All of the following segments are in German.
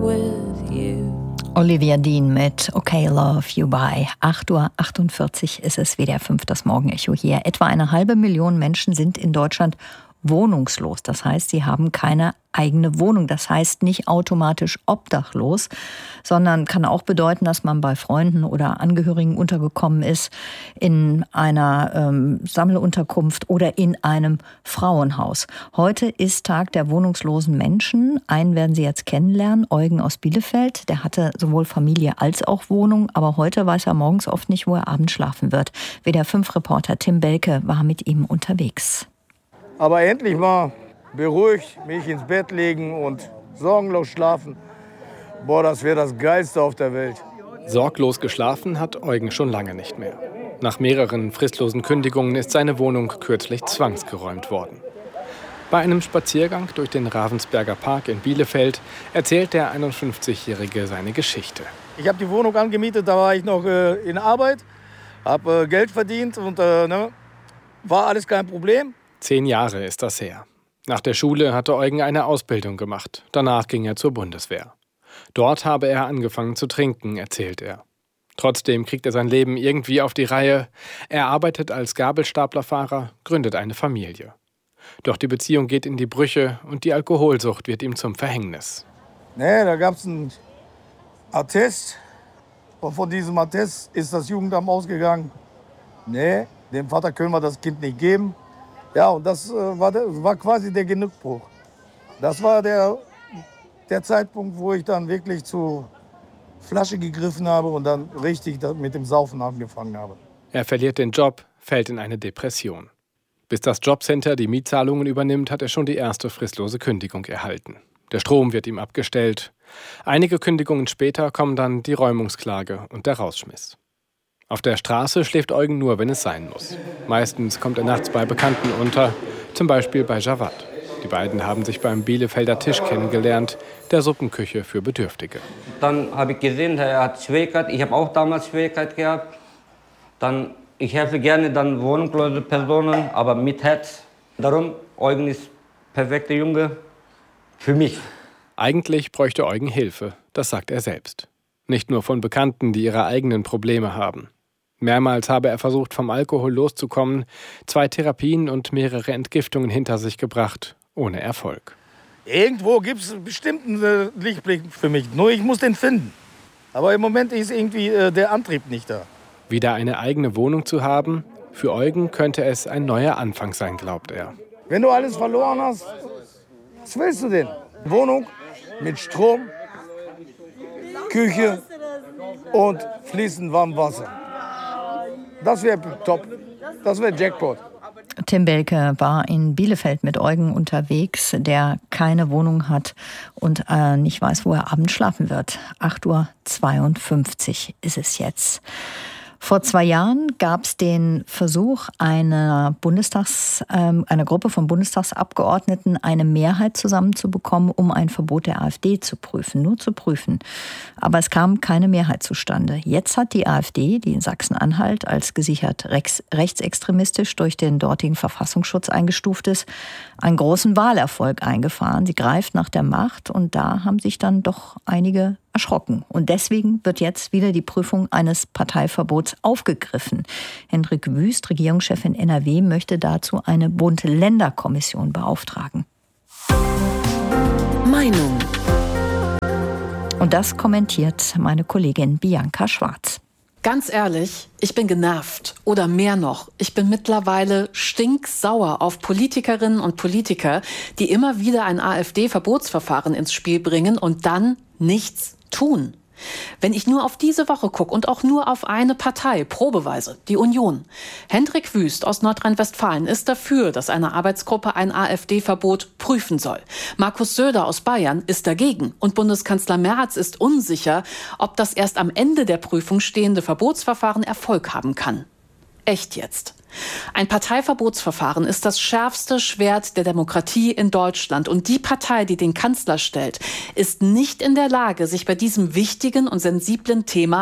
with you. Olivia Dean mit Okay Love You Bye. 8:48 Uhr ist es, WDR 5, das Morgenecho hier. Etwa 1,5 Million Menschen sind in Deutschland wohnungslos. Das heißt, sie haben keine eigene Wohnung. Das heißt nicht automatisch obdachlos, sondern kann auch bedeuten, dass man bei Freunden oder Angehörigen untergekommen ist, in einer Sammelunterkunft oder in einem Frauenhaus. Heute ist Tag der wohnungslosen Menschen. Einen werden Sie jetzt kennenlernen, Eugen aus Bielefeld. Der hatte sowohl Familie als auch Wohnung, aber heute weiß er morgens oft nicht, wo er abends schlafen wird. WDR 5-Reporter Tim Belke war mit ihm unterwegs. Aber endlich mal beruhigt mich ins Bett legen und sorgenlos schlafen. Boah, das wäre das Geilste auf der Welt. Sorglos geschlafen hat Eugen schon lange nicht mehr. Nach mehreren fristlosen Kündigungen ist seine Wohnung kürzlich zwangsgeräumt worden. Bei einem Spaziergang durch den Ravensberger Park in Bielefeld erzählt der 51-Jährige seine Geschichte. Ich habe die Wohnung angemietet, da war ich noch in Arbeit, habe Geld verdient und war alles kein Problem. 10 Jahre ist das her. Nach der Schule hatte Eugen eine Ausbildung gemacht. Danach ging er zur Bundeswehr. Dort habe er angefangen zu trinken, erzählt er. Trotzdem kriegt er sein Leben irgendwie auf die Reihe. Er arbeitet als Gabelstaplerfahrer, gründet eine Familie. Doch die Beziehung geht in die Brüche und die Alkoholsucht wird ihm zum Verhängnis. Nee, da gab es einen Attest. Und von diesem Attest ist das Jugendamt ausgegangen. Nee, dem Vater können wir das Kind nicht geben. Ja, und das war quasi der Genickbruch. Das war der Zeitpunkt, wo ich dann wirklich zur Flasche gegriffen habe und dann richtig mit dem Saufen angefangen habe. Er verliert den Job, fällt in eine Depression. Bis das Jobcenter die Mietzahlungen übernimmt, hat er schon die erste fristlose Kündigung erhalten. Der Strom wird ihm abgestellt. Einige Kündigungen später kommen dann die Räumungsklage und der Rausschmiss. Auf der Straße schläft Eugen nur, wenn es sein muss. Meistens kommt er nachts bei Bekannten unter, zum Beispiel bei Jawad. Die beiden haben sich beim Bielefelder Tisch kennengelernt, der Suppenküche für Bedürftige. Dann habe ich gesehen, er hat Schwierigkeiten. Ich habe auch damals Schwierigkeiten gehabt. Ich helfe gerne dann wohnungslose Personen, aber mit Herz. Darum, Eugen ist perfekter Junge für mich. Eigentlich bräuchte Eugen Hilfe, das sagt er selbst. Nicht nur von Bekannten, die ihre eigenen Probleme haben. Mehrmals habe er versucht, vom Alkohol loszukommen, 2 Therapien und mehrere Entgiftungen hinter sich gebracht, ohne Erfolg. Irgendwo gibt es bestimmt einen Lichtblick für mich, nur ich muss den finden. Aber im Moment ist irgendwie der Antrieb nicht da. Wieder eine eigene Wohnung zu haben, für Eugen könnte es ein neuer Anfang sein, glaubt er. Wenn du alles verloren hast, was willst du denn? Wohnung mit Strom, Küche und fließend warmem Wasser. Das wäre top. Das wäre Jackpot. Tim Belke war in Bielefeld mit Eugen unterwegs, der keine Wohnung hat und nicht weiß, wo er abends schlafen wird. 8:52 Uhr ist es jetzt. Vor 2 Jahren gab es den Versuch, einer Gruppe von Bundestagsabgeordneten eine Mehrheit zusammenzubekommen, um ein Verbot der AfD zu prüfen, nur zu prüfen. Aber es kam keine Mehrheit zustande. Jetzt hat die AfD, die in Sachsen-Anhalt als gesichert rechtsextremistisch durch den dortigen Verfassungsschutz eingestuft ist, einen großen Wahlerfolg eingefahren. Sie greift nach der Macht und da haben sich dann doch einige erschrocken. Und deswegen wird jetzt wieder die Prüfung eines Parteiverbots aufgegriffen. Hendrik Wüst, Regierungschef in NRW, möchte dazu eine Bund-Länder-Kommission beauftragen. Meinung. Und das kommentiert meine Kollegin Bianca Schwarz. Ganz ehrlich, ich bin genervt. Oder mehr noch, ich bin mittlerweile stinksauer auf Politikerinnen und Politiker, die immer wieder ein AfD-Verbotsverfahren ins Spiel bringen und dann nichts tun. Wenn ich nur auf diese Woche gucke und auch nur auf eine Partei, probeweise, die Union. Hendrik Wüst aus Nordrhein-Westfalen ist dafür, dass eine Arbeitsgruppe ein AfD-Verbot prüfen soll. Markus Söder aus Bayern ist dagegen. Und Bundeskanzler Merz ist unsicher, ob das erst am Ende der Prüfung stehende Verbotsverfahren Erfolg haben kann. Echt jetzt? Ein Parteiverbotsverfahren ist das schärfste Schwert der Demokratie in Deutschland. Und die Partei, die den Kanzler stellt, ist nicht in der Lage, sich bei diesem wichtigen und sensiblen Thema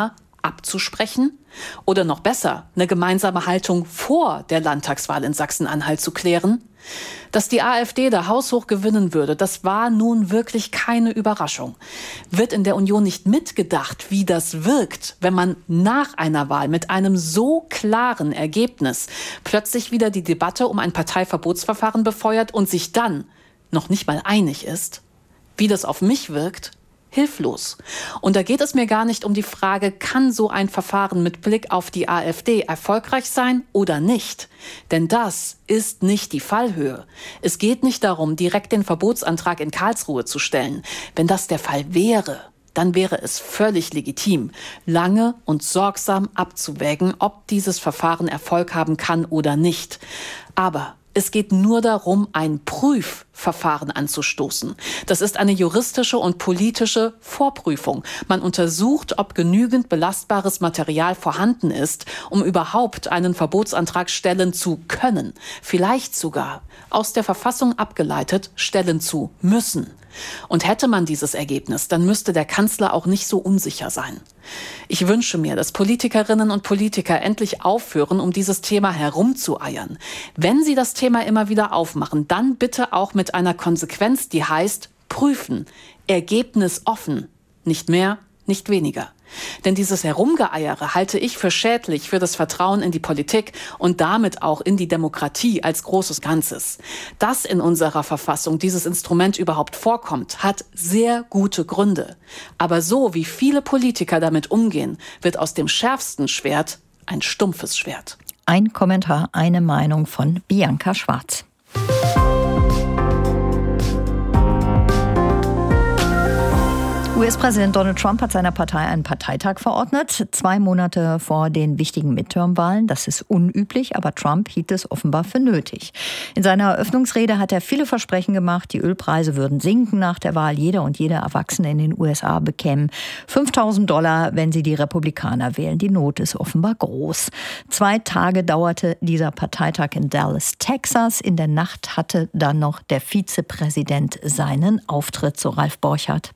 abzusprechen? Oder noch besser, eine gemeinsame Haltung vor der Landtagswahl in Sachsen-Anhalt zu klären? Dass die AfD da haushoch gewinnen würde, das war nun wirklich keine Überraschung. Wird in der Union nicht mitgedacht, wie das wirkt, wenn man nach einer Wahl mit einem so klaren Ergebnis plötzlich wieder die Debatte um ein Parteiverbotsverfahren befeuert und sich dann noch nicht mal einig ist? Wie das auf mich wirkt? Hilflos. Und da geht es mir gar nicht um die Frage, kann so ein Verfahren mit Blick auf die AfD erfolgreich sein oder nicht? Denn das ist nicht die Fallhöhe. Es geht nicht darum, direkt den Verbotsantrag in Karlsruhe zu stellen. Wenn das der Fall wäre, dann wäre es völlig legitim, lange und sorgsam abzuwägen, ob dieses Verfahren Erfolg haben kann oder nicht. Aber es geht nur darum, ein Prüfverfahren anzustoßen. Das ist eine juristische und politische Vorprüfung. Man untersucht, ob genügend belastbares Material vorhanden ist, um überhaupt einen Verbotsantrag stellen zu können. Vielleicht sogar, aus der Verfassung abgeleitet, stellen zu müssen. Und hätte man dieses Ergebnis, dann müsste der Kanzler auch nicht so unsicher sein. Ich wünsche mir, dass Politikerinnen und Politiker endlich aufhören, um dieses Thema herumzueiern. Wenn sie das Thema immer wieder aufmachen, dann bitte auch mit einer Konsequenz, die heißt prüfen, Ergebnis offen, nicht mehr, nicht weniger. Denn dieses Herumgeeiere halte ich für schädlich für das Vertrauen in die Politik und damit auch in die Demokratie als großes Ganzes. Dass in unserer Verfassung dieses Instrument überhaupt vorkommt, hat sehr gute Gründe. Aber so wie viele Politiker damit umgehen, wird aus dem schärfsten Schwert ein stumpfes Schwert. Ein Kommentar, eine Meinung von Bianca Schwarz. US-Präsident Donald Trump hat seiner Partei einen Parteitag verordnet, 2 Monate vor den wichtigen Midterm-Wahlen. Das ist unüblich, aber Trump hielt es offenbar für nötig. In seiner Eröffnungsrede hat er viele Versprechen gemacht. Die Ölpreise würden sinken nach der Wahl. Jeder und jede Erwachsene in den USA bekämen $5.000, wenn sie die Republikaner wählen. Die Not ist offenbar groß. 2 Tage dauerte dieser Parteitag in Dallas, Texas. In der Nacht hatte dann noch der Vizepräsident seinen Auftritt, so Ralf Borchardt.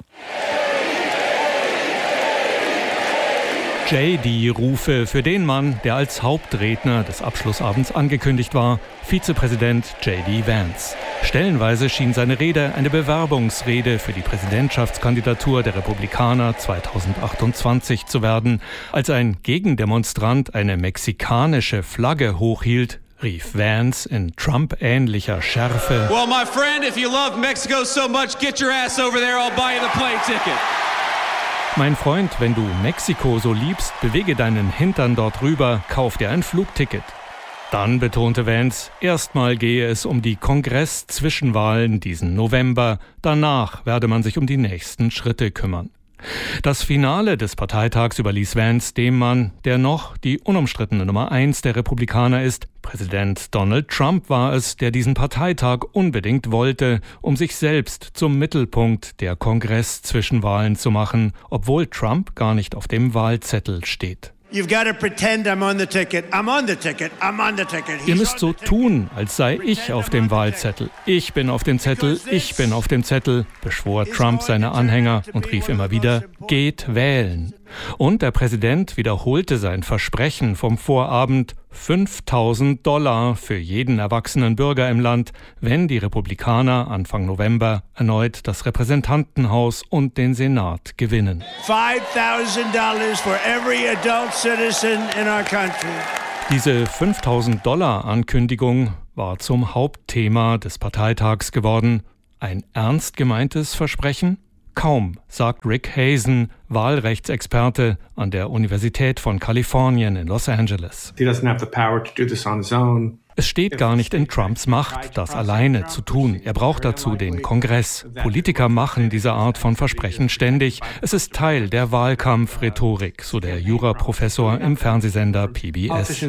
JD-Rufe für den Mann, der als Hauptredner des Abschlussabends angekündigt war, Vizepräsident JD Vance. Stellenweise schien seine Rede eine Bewerbungsrede für die Präsidentschaftskandidatur der Republikaner 2028 zu werden. Als ein Gegendemonstrant eine mexikanische Flagge hochhielt, rief Vance in Trump-ähnlicher Schärfe: Well, my friend, if you love Mexico so much, get your ass over there, I'll buy you the plane ticket. Mein Freund, wenn du Mexiko so liebst, bewege deinen Hintern dort rüber, kauf dir ein Flugticket. Dann betonte Vance, erstmal gehe es um die Kongress-Zwischenwahlen diesen November, danach werde man sich um die nächsten Schritte kümmern. Das Finale des Parteitags überließ Vance dem Mann, der noch die unumstrittene Nummer 1 der Republikaner ist. Präsident Donald Trump war es, der diesen Parteitag unbedingt wollte, um sich selbst zum Mittelpunkt der Kongress-Zwischenwahlen zu machen, obwohl Trump gar nicht auf dem Wahlzettel steht. You've got to pretend I'm on the ticket. I'm on the ticket. I'm on the ticket. Ihr müsst so tun, als sei ich auf dem Wahlzettel. Ich bin auf dem Zettel, ich bin auf dem Zettel, beschwor Trump seine Anhänger und rief immer wieder, geht wählen. Und der Präsident wiederholte sein Versprechen vom Vorabend, $5.000 für jeden erwachsenen Bürger im Land, wenn die Republikaner Anfang November erneut das Repräsentantenhaus und den Senat gewinnen. $5,000 for every adult citizen in our country. Diese $5.000-Ankündigung war zum Hauptthema des Parteitags geworden. Ein ernst gemeintes Versprechen? Kaum, sagt Rick Hazen, Wahlrechtsexperte an der Universität von Kalifornien in Los Angeles. Es steht gar nicht in Trumps Macht, das alleine zu tun. Er braucht dazu den Kongress. Politiker machen diese Art von Versprechen ständig. Es ist Teil der Wahlkampfrhetorik, so der Juraprofessor im Fernsehsender PBS.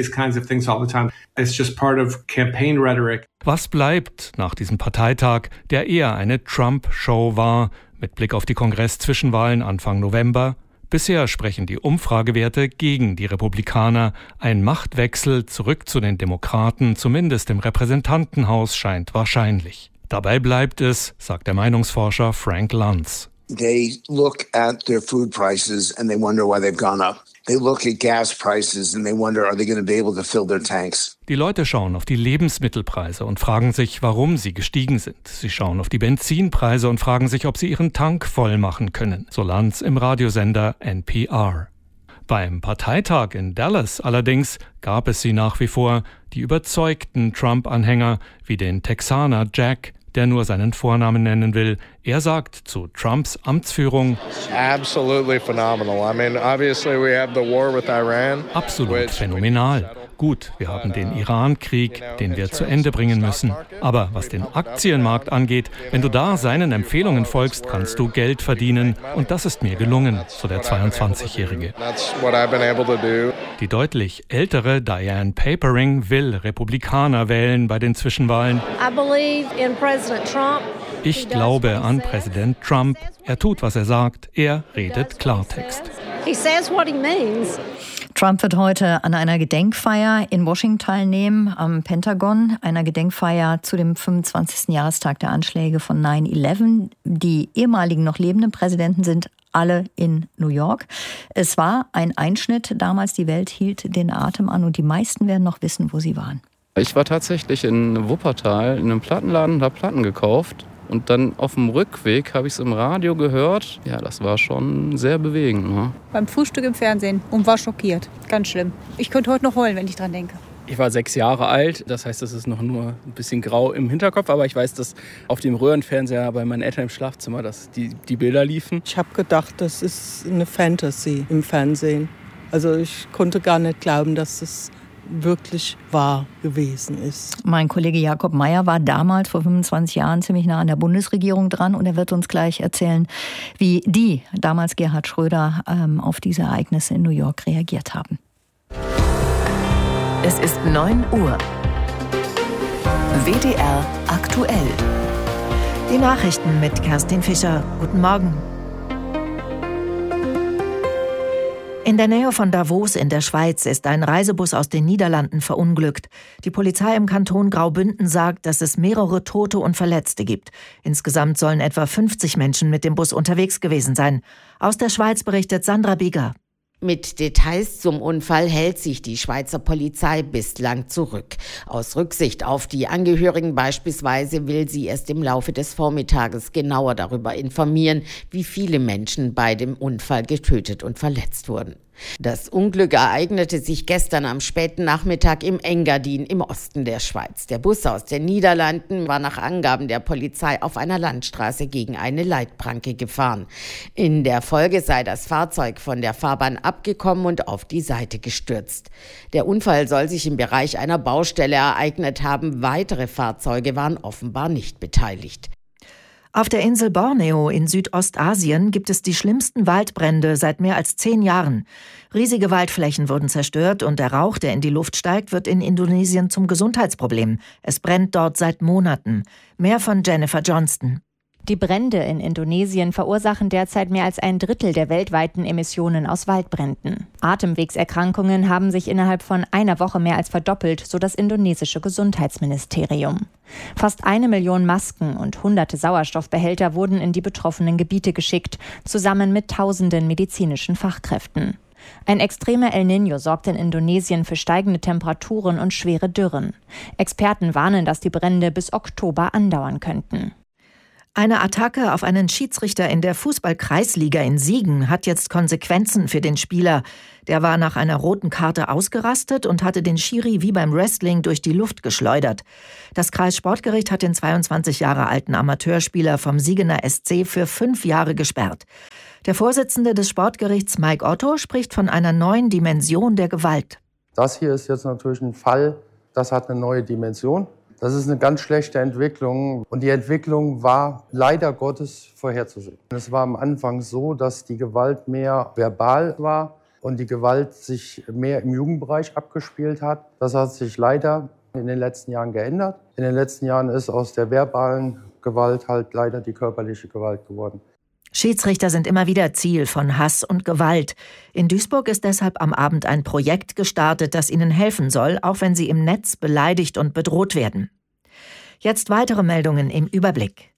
Was bleibt nach diesem Parteitag, der eher eine Trump-Show war, mit Blick auf die Kongress-Zwischenwahlen Anfang November? Bisher sprechen die Umfragewerte gegen die Republikaner. Ein Machtwechsel zurück zu den Demokraten, zumindest im Repräsentantenhaus, scheint wahrscheinlich. Dabei bleibt es, sagt der Meinungsforscher Frank Luntz. They look at their food prices and they wonder why they've gone up. They look at gas prices and they wonder, are they going to be able to fill their tanks? Die Leute schauen auf die Lebensmittelpreise und fragen sich, warum sie gestiegen sind. Sie schauen auf die Benzinpreise und fragen sich, ob sie ihren Tank voll machen können. So Lanz im Radiosender NPR. Beim Parteitag in Dallas allerdings gab es sie nach wie vor, die überzeugten Trump-Anhänger wie den Texaner Jack, der nur seinen Vornamen nennen will. Er sagt zu Trumps Amtsführung: Absolutely phenomenal. I mean, obviously we have the war with Iran. Absolut phänomenal. Gut, wir haben den Iran-Krieg, den wir zu Ende bringen müssen. Aber was den Aktienmarkt angeht, wenn du da seinen Empfehlungen folgst, kannst du Geld verdienen. Und das ist mir gelungen, so der 22-Jährige. Die deutlich ältere Diane Papering will Republikaner wählen bei den Zwischenwahlen. Ich glaube an Präsident Trump. Er tut, was er sagt. Er redet Klartext. Trump wird heute an einer Gedenkfeier in Washington teilnehmen, am Pentagon, einer Gedenkfeier zu dem 25. Jahrestag der Anschläge von 9/11. Die ehemaligen noch lebenden Präsidenten sind alle in New York. Es war ein Einschnitt damals, die Welt hielt den Atem an und die meisten werden noch wissen, wo sie waren. Ich war tatsächlich in Wuppertal in einem Plattenladen und habe Platten gekauft. Und dann auf dem Rückweg habe ich es im Radio gehört. Ja, das war schon sehr bewegend. Ne? Beim Frühstück im Fernsehen und war schockiert. Ganz schlimm. Ich könnte heute noch heulen, wenn ich dran denke. Ich war 6 Jahre alt, das heißt, das ist noch nur ein bisschen grau im Hinterkopf. Aber ich weiß, dass auf dem Röhrenfernseher bei meinen Eltern im Schlafzimmer dass die Bilder liefen. Ich habe gedacht, das ist eine Fantasy im Fernsehen. Also ich konnte gar nicht glauben, dass es wirklich wahr gewesen ist. Mein Kollege Jakob Meyer war damals vor 25 Jahren ziemlich nah an der Bundesregierung dran und er wird uns gleich erzählen, wie die, damals Gerhard Schröder, auf diese Ereignisse in New York reagiert haben. Es ist 9 Uhr. WDR aktuell. Die Nachrichten mit Kerstin Fischer. Guten Morgen. In der Nähe von Davos in der Schweiz ist ein Reisebus aus den Niederlanden verunglückt. Die Polizei im Kanton Graubünden sagt, dass es mehrere Tote und Verletzte gibt. Insgesamt sollen etwa 50 Menschen mit dem Bus unterwegs gewesen sein. Aus der Schweiz berichtet Sandra Bieger. Mit Details zum Unfall hält sich die Schweizer Polizei bislang zurück. Aus Rücksicht auf die Angehörigen beispielsweise will sie erst im Laufe des Vormittages genauer darüber informieren, wie viele Menschen bei dem Unfall getötet und verletzt wurden. Das Unglück ereignete sich gestern am späten Nachmittag im Engadin im Osten der Schweiz. Der Bus aus den Niederlanden war nach Angaben der Polizei auf einer Landstraße gegen eine Leitpranke gefahren. In der Folge sei das Fahrzeug von der Fahrbahn abgekommen und auf die Seite gestürzt. Der Unfall soll sich im Bereich einer Baustelle ereignet haben. Weitere Fahrzeuge waren offenbar nicht beteiligt. Auf der Insel Borneo in Südostasien gibt es die schlimmsten Waldbrände seit mehr als 10 Jahren. Riesige Waldflächen wurden zerstört und der Rauch, der in die Luft steigt, wird in Indonesien zum Gesundheitsproblem. Es brennt dort seit Monaten. Mehr von Jennifer Johnston. Die Brände in Indonesien verursachen derzeit mehr als 1/3 der weltweiten Emissionen aus Waldbränden. Atemwegserkrankungen haben sich innerhalb von einer Woche mehr als verdoppelt, so das indonesische Gesundheitsministerium. Fast 1 Million Masken und hunderte Sauerstoffbehälter wurden in die betroffenen Gebiete geschickt, zusammen mit tausenden medizinischen Fachkräften. Ein extremer El Niño sorgt in Indonesien für steigende Temperaturen und schwere Dürren. Experten warnen, dass die Brände bis Oktober andauern könnten. Eine Attacke auf einen Schiedsrichter in der Fußball-Kreisliga in Siegen hat jetzt Konsequenzen für den Spieler. Der war nach einer roten Karte ausgerastet und hatte den Schiri wie beim Wrestling durch die Luft geschleudert. Das Kreissportgericht hat den 22 Jahre alten Amateurspieler vom Siegener SC für 5 Jahre gesperrt. Der Vorsitzende des Sportgerichts Mike Otto spricht von einer neuen Dimension der Gewalt. Das hier ist jetzt natürlich ein Fall, das hat eine neue Dimension. Das ist eine ganz schlechte Entwicklung und die Entwicklung war leider Gottes vorherzusehen. Es war am Anfang so, dass die Gewalt mehr verbal war und die Gewalt sich mehr im Jugendbereich abgespielt hat. Das hat sich leider in den letzten Jahren geändert. In den letzten Jahren ist aus der verbalen Gewalt halt leider die körperliche Gewalt geworden. Schiedsrichter sind immer wieder Ziel von Hass und Gewalt. In Duisburg ist deshalb am Abend ein Projekt gestartet, das ihnen helfen soll, auch wenn sie im Netz beleidigt und bedroht werden. Jetzt weitere Meldungen im Überblick.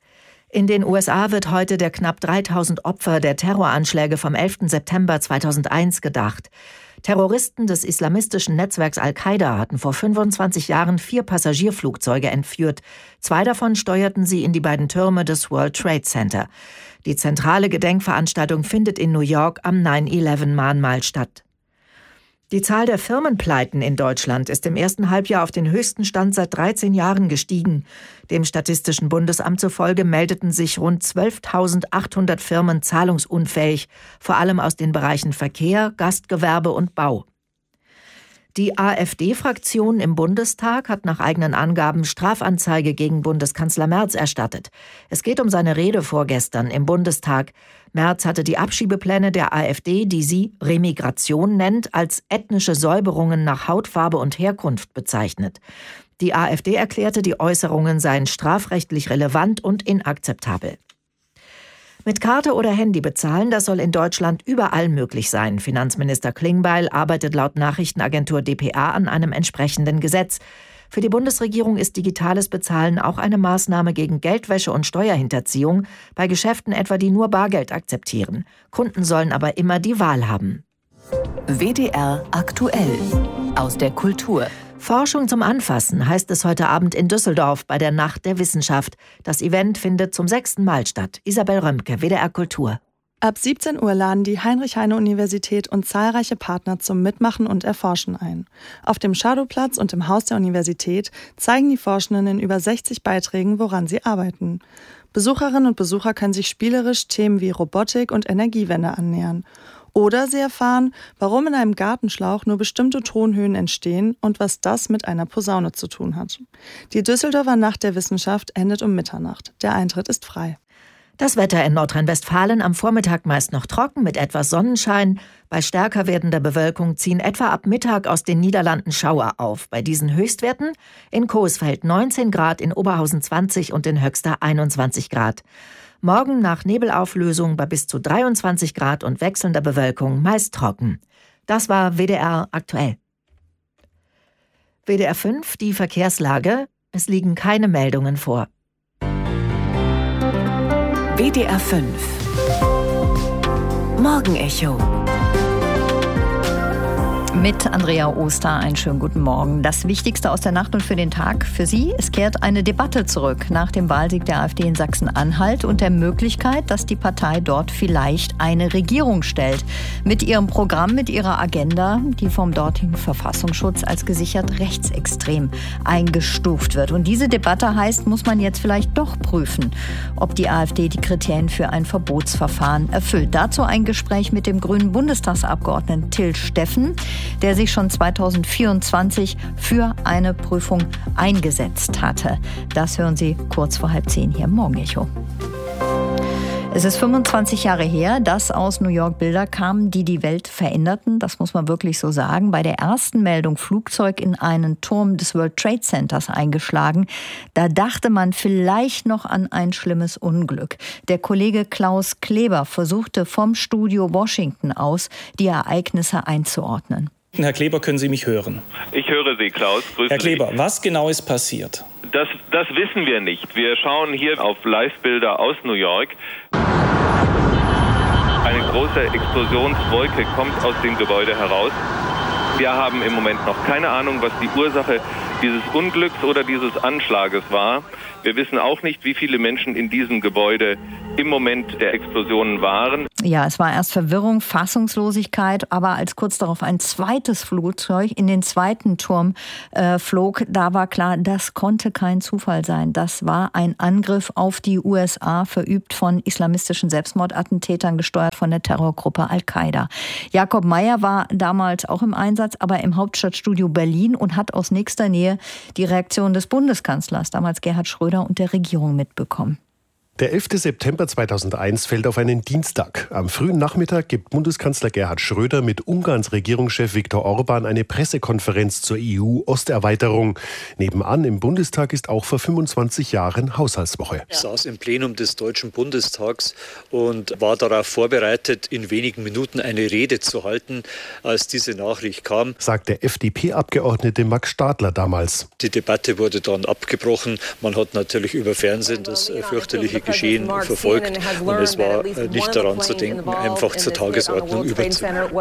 In den USA wird heute der knapp 3000 Opfer der Terroranschläge vom 11. September 2001 gedacht. Terroristen des islamistischen Netzwerks Al-Qaida hatten vor 25 Jahren 4 Passagierflugzeuge entführt. 2 davon steuerten sie in die beiden Türme des World Trade Center. Die zentrale Gedenkveranstaltung findet in New York am 9/11-Mahnmal statt. Die Zahl der Firmenpleiten in Deutschland ist im ersten Halbjahr auf den höchsten Stand seit 13 Jahren gestiegen. Dem Statistischen Bundesamt zufolge meldeten sich rund 12.800 Firmen zahlungsunfähig, vor allem aus den Bereichen Verkehr, Gastgewerbe und Bau. Die AfD-Fraktion im Bundestag hat nach eigenen Angaben Strafanzeige gegen Bundeskanzler Merz erstattet. Es geht um seine Rede vorgestern im Bundestag. Merz hatte die Abschiebepläne der AfD, die sie Remigration nennt, als ethnische Säuberungen nach Hautfarbe und Herkunft bezeichnet. Die AfD erklärte, die Äußerungen seien strafrechtlich relevant und inakzeptabel. Mit Karte oder Handy bezahlen, das soll in Deutschland überall möglich sein. Finanzminister Klingbeil arbeitet laut Nachrichtenagentur dpa an einem entsprechenden Gesetz. Für die Bundesregierung ist digitales Bezahlen auch eine Maßnahme gegen Geldwäsche und Steuerhinterziehung bei Geschäften etwa, die nur Bargeld akzeptieren. Kunden sollen aber immer die Wahl haben. WDR aktuell aus der Kultur. Forschung zum Anfassen heißt es heute Abend in Düsseldorf bei der Nacht der Wissenschaft. Das Event findet zum 6. Mal statt. Isabel Römke, WDR Kultur. Ab 17 Uhr laden die Heinrich-Heine-Universität und zahlreiche Partner zum Mitmachen und Erforschen ein. Auf dem Schadowplatz und im Haus der Universität zeigen die Forschenden in über 60 Beiträgen, woran sie arbeiten. Besucherinnen und Besucher können sich spielerisch Themen wie Robotik und Energiewende annähern. Oder sie erfahren, warum in einem Gartenschlauch nur bestimmte Tonhöhen entstehen und was das mit einer Posaune zu tun hat. Die Düsseldorfer Nacht der Wissenschaft endet um Mitternacht. Der Eintritt ist frei. Das Wetter in Nordrhein-Westfalen am Vormittag meist noch trocken mit etwas Sonnenschein. Bei stärker werdender Bewölkung ziehen etwa ab Mittag aus den Niederlanden Schauer auf. Bei diesen Höchstwerten in Coesfeld 19 Grad, in Oberhausen 20 und in Höxter 21 Grad. Morgen nach Nebelauflösung bei bis zu 23 Grad und wechselnder Bewölkung meist trocken. Das war WDR aktuell. WDR 5, die Verkehrslage. Es liegen keine Meldungen vor. WDR 5 Morgenecho mit Andrea Oster. Einen schönen guten Morgen. Das Wichtigste aus der Nacht und für den Tag für Sie: Es kehrt eine Debatte zurück nach dem Wahlsieg der AfD in Sachsen-Anhalt und der Möglichkeit, dass die Partei dort vielleicht eine Regierung stellt. Mit ihrem Programm, mit ihrer Agenda, die vom dortigen Verfassungsschutz als gesichert rechtsextrem eingestuft wird. Und diese Debatte heißt, muss man jetzt vielleicht doch prüfen, ob die AfD die Kriterien für ein Verbotsverfahren erfüllt. Dazu ein Gespräch mit dem grünen Bundestagsabgeordneten Till Steffen, der sich schon 2024 für eine Prüfung eingesetzt hatte. Das hören Sie kurz vor 9:30 hier im Morgenecho. Es ist 25 Jahre her, dass aus New York Bilder kamen, die die Welt veränderten. Das muss man wirklich so sagen. Bei der ersten Meldung Flugzeug in einen Turm des World Trade Centers eingeschlagen, da dachte man vielleicht noch an ein schlimmes Unglück. Der Kollege Klaus Kleber versuchte vom Studio Washington aus, die Ereignisse einzuordnen. Herr Kleber, können Sie mich hören? Ich höre Sie, Klaus. Grüße Herr Kleber, Sie. was genau ist passiert? Das wissen wir nicht. Wir schauen hier auf Live-Bilder aus New York. Eine große Explosionswolke kommt aus dem Gebäude heraus. Wir haben im Moment noch keine Ahnung, was die Ursache dieses Unglücks oder dieses Anschlages war. Wir wissen auch nicht, wie viele Menschen in diesem Gebäude im Moment der Explosionen waren. Ja, es war erst Verwirrung, Fassungslosigkeit, aber als kurz darauf ein zweites Flugzeug in den zweiten Turm flog, da war klar, das konnte kein Zufall sein. Das war ein Angriff auf die USA, verübt von islamistischen Selbstmordattentätern, gesteuert von der Terrorgruppe Al-Qaida. Jakob Mayer war damals auch im Einsatz, aber im Hauptstadtstudio Berlin und hat aus nächster Nähe die Reaktion des Bundeskanzlers, damals Gerhard Schröder, und der Regierung mitbekommen. Der 11. September 2001 fällt auf einen Dienstag. Am frühen Nachmittag gibt Bundeskanzler Gerhard Schröder mit Ungarns Regierungschef Viktor Orbán eine Pressekonferenz zur EU-Osterweiterung. Nebenan im Bundestag ist auch vor 25 Jahren Haushaltswoche. Ich saß im Plenum des Deutschen Bundestags und war darauf vorbereitet, in wenigen Minuten eine Rede zu halten, als diese Nachricht kam, sagt der FDP-Abgeordnete Max Stadler damals. Die Debatte wurde dann abgebrochen. Man hat natürlich über Fernsehen das fürchterliche Geschehen verfolgt und es war nicht daran zu denken, einfach zur Tagesordnung überzugehen.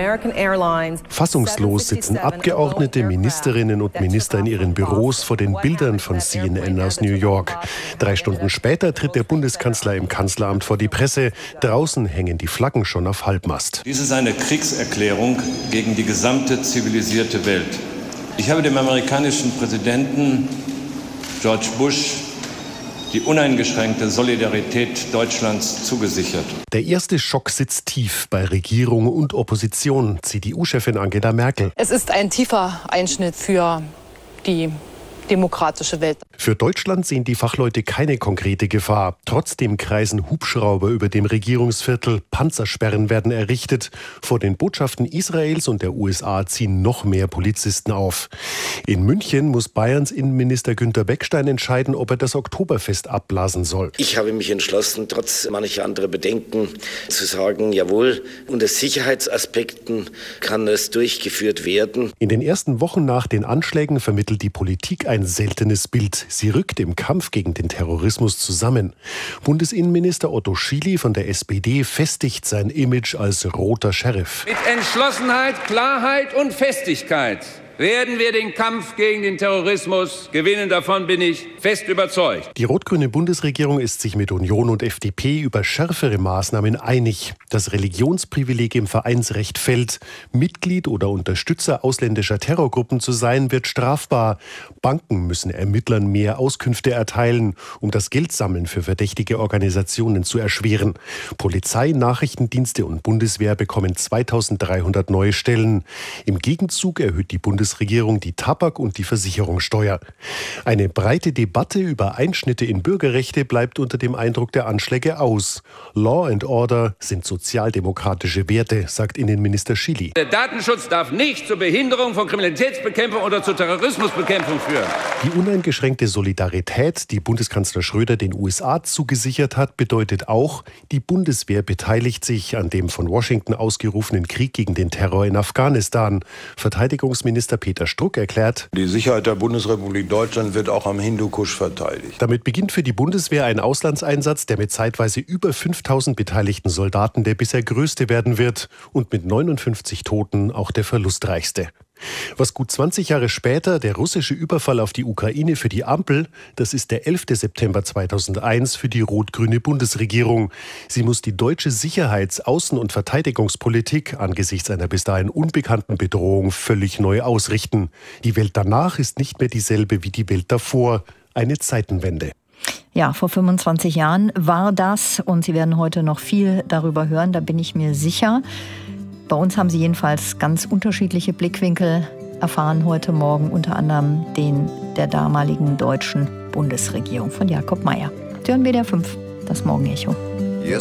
Fassungslos sitzen Abgeordnete, Ministerinnen und Minister in ihren Büros vor den Bildern von CNN aus New York. 3 Stunden später tritt der Bundeskanzler im Kanzleramt vor die Presse. Draußen hängen die Flaggen schon auf Halbmast. Dies ist eine Kriegserklärung gegen die gesamte zivilisierte Welt. Ich habe dem amerikanischen Präsidenten George Bush die uneingeschränkte Solidarität Deutschlands zugesichert. Der erste Schock sitzt tief bei Regierung und Opposition. CDU-Chefin Angela Merkel. Es ist ein tiefer Einschnitt für die demokratische Welt. Für Deutschland sehen die Fachleute keine konkrete Gefahr. Trotzdem kreisen Hubschrauber über dem Regierungsviertel. Panzersperren werden errichtet. Vor den Botschaften Israels und der USA ziehen noch mehr Polizisten auf. In München muss Bayerns Innenminister Günther Beckstein entscheiden, ob er das Oktoberfest abblasen soll. Ich habe mich entschlossen, trotz mancher anderer Bedenken, zu sagen, jawohl, unter Sicherheitsaspekten kann es durchgeführt werden. In den ersten Wochen nach den Anschlägen vermittelt die Politik ein seltenes Bild. Sie rückt im Kampf gegen den Terrorismus zusammen. Bundesinnenminister Otto Schily von der SPD festigt sein Image als roter Sheriff. Mit Entschlossenheit, Klarheit und Festigkeit werden wir den Kampf gegen den Terrorismus gewinnen. Davon bin ich fest überzeugt. Die rot-grüne Bundesregierung ist sich mit Union und FDP über schärfere Maßnahmen einig. Das Religionsprivileg im Vereinsrecht fällt. Mitglied oder Unterstützer ausländischer Terrorgruppen zu sein, wird strafbar. Banken müssen Ermittlern mehr Auskünfte erteilen, um das Geldsammeln für verdächtige Organisationen zu erschweren. Polizei, Nachrichtendienste und Bundeswehr bekommen 2300 neue Stellen. Im Gegenzug erhöht die Bundesregierung die Tabak- und die Versicherungssteuer. Eine breite Debatte über Einschnitte in Bürgerrechte bleibt unter dem Eindruck der Anschläge aus. Law and Order sind sozialdemokratische Werte, sagt Innenminister Schily. Der Datenschutz darf nicht zur Behinderung von Kriminalitätsbekämpfung oder zur Terrorismusbekämpfung führen. Die uneingeschränkte Solidarität, die Bundeskanzler Schröder den USA zugesichert hat, bedeutet auch, die Bundeswehr beteiligt sich an dem von Washington ausgerufenen Krieg gegen den Terror in Afghanistan. Verteidigungsminister Peter Struck erklärt: Die Sicherheit der Bundesrepublik Deutschland wird auch am Hindukusch verteidigt. Damit beginnt für die Bundeswehr ein Auslandseinsatz, der mit zeitweise über 5000 beteiligten Soldaten der bisher größte werden wird und mit 59 Toten auch der verlustreichste. Was gut 20 Jahre später der russische Überfall auf die Ukraine für die Ampel, das ist der 11. September 2001 für die rot-grüne Bundesregierung. Sie muss die deutsche Sicherheits-, Außen- und Verteidigungspolitik angesichts einer bis dahin unbekannten Bedrohung völlig neu ausrichten. Die Welt danach ist nicht mehr dieselbe wie die Welt davor. Eine Zeitenwende. Ja, vor 25 Jahren war das und Sie werden heute noch viel darüber hören, da bin ich mir sicher. Bei uns haben Sie jedenfalls ganz unterschiedliche Blickwinkel erfahren heute Morgen, unter anderem den der damaligen deutschen Bundesregierung von Jakob Mayer. Sie hören WDR 5, das Morgenecho.